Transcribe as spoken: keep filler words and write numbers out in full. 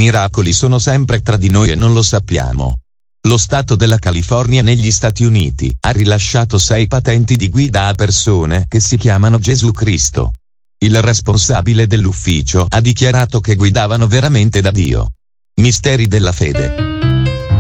miracoli sono sempre tra di noi e non lo sappiamo. Lo Stato della California negli Stati Uniti ha rilasciato sei patenti di guida a persone che si chiamano Gesù Cristo. Il responsabile dell'ufficio ha dichiarato che guidavano veramente da Dio. Misteri della fede.